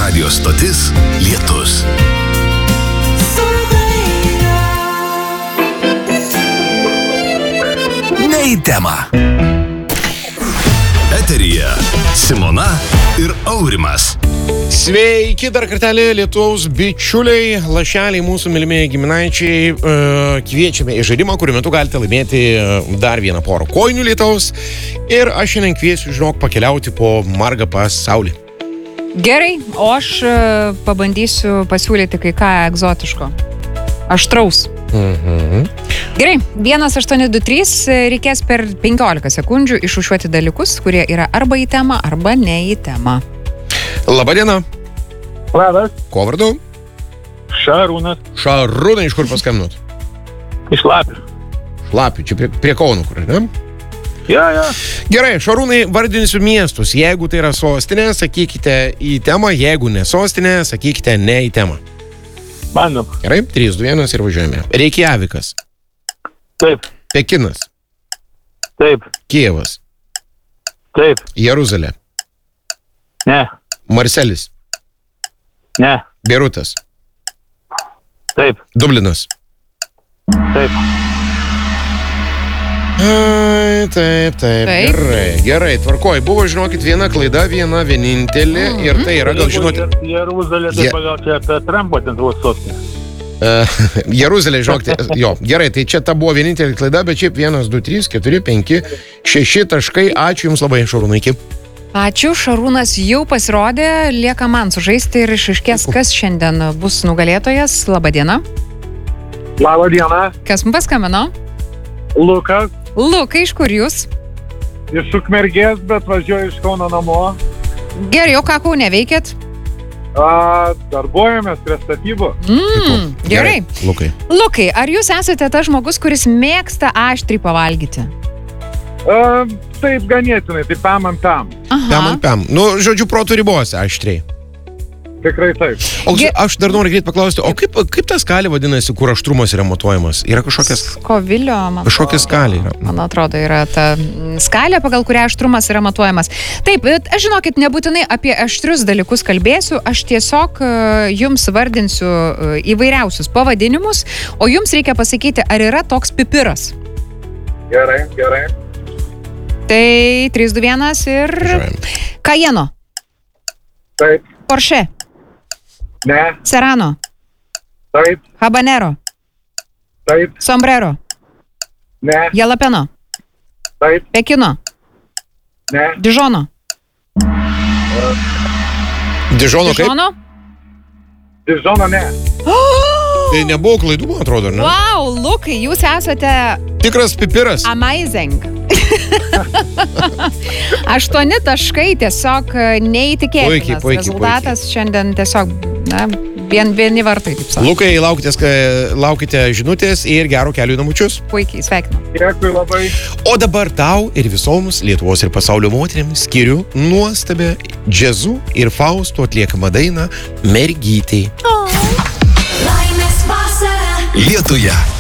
Radio stotis Lietus. Ne į temą. Eteryje Simona ir Aurimas. Sveiki dar kartelį Lietuvos bičiuliai, lašeliai mūsų mylimieji giminaičiai. Kviečiame į žaidimą, kuriuo metu galite laimėti dar vieną porą kojinių Lietuvos. Ir aš šiandien kviesiu, pakeliauti po margą pasaulį. Gerai, o aš pabandysiu pasiūlyti kai ką egzotiško. Aštraus. Gerai, 1823 reikės per 15 sekundžių išrūšiuoti dalykus, kurie yra arba į temą, arba ne į temą. Labadiena. Labas. Kuo vardu? Šarūnas. Šarūnai, iš kur paskambinot? Iš Lapių. Lapių, čia prie Kauno, kur, ne? Ja. Gerai, Šarūnai, vardinsiu miestus. Jeigu tai yra sostinė, sakykite į temą. Jeigu ne sostinė, sakykite ne į temą. Bandom. Gerai, 3, 2, 1 ir važiuojame. Reikjavikas. Taip. Pekinas. Taip. Kijevas. Taip. Jeruzalė. Ne. Marselis. Ne. Beirutas. Taip. Dublinas. Taip. Taip. Gerai, tvarkoj. Buvo, žinokit, viena klaida, viena vienintelė. Ir tai yra, gal žinoti... Jeruzalė, tai pagal čia apie Trampo ten buvo sostinė. Jeruzalė, žinokite, jo, gerai, tai čia ta buvo vienintelė klaida, bet šiaip 1, 2, 3, 4, 5, 6 taškai. Ačiū Jums labai, Šarūnai, iki. Ačiū, Šarūnas jau pasirodė, lieka man sužaisti ir išaiškės, kas šiandien bus nugalėtojas. Labadiena. Labadiena. Kas mums paskambino? Lukas. Lukai, iš kur jūs? Iš Ukmergės, bet važiuoju iš Kauno namo. Gerai, o ką Kaune veikėt? Darbuojamės prie statybų. Gerai. Lukai, ar jūs esate tas žmogus, kuris mėgsta aštriai pavalgyti? Taip ganėtinai, tai pam. Pam. Nu, žodžiu, protų ribose aštriai. Tikrai taip. O aš dar noriu greit paklausti, o kaip ta skalė vadinasi, kur aštrumas yra matuojamas? Yra kažkokias... Skovilio, man atrodo. Kažkokia skalė yra. Man atrodo, yra ta skalė, pagal kurią aštrumas yra matuojamas. Taip, bet aš žinokit, nebūtinai apie aštrius dalykus kalbėsiu, aš tiesiog jums vardinsiu įvairiausius pavadinimus, o jums reikia pasakyti, ar yra toks pipiras. Gerai. Tai 3, 2, 1 ir... Cayenne. Taip. Porsche. Ne. Serrano. Taip. Habanero. Taip. Sombrero. Ne. Jalapeno. Taip. Pekino. Ne. Dižono. Dižono kaip? Dižono ne. Tai nebuvo klaidų, man atrodo, ne? Wow, Lukai, jūs esate... Tikras pipiras. Amazing. 8 taškai, tiesiog neįtikėtinas. Rezultatas šiandien tiesiog, vieni vartai, taip sakant. Lukai, laukite žinutės ir gero kelių į namučius. Puikiai, sveikinu. Dėkui labai. O dabar tau ir visoms Lietuvos ir pasaulio moterims skiriu nuostabę džiazu ir Fausto atliekamą dainą Mergytei. Lietuje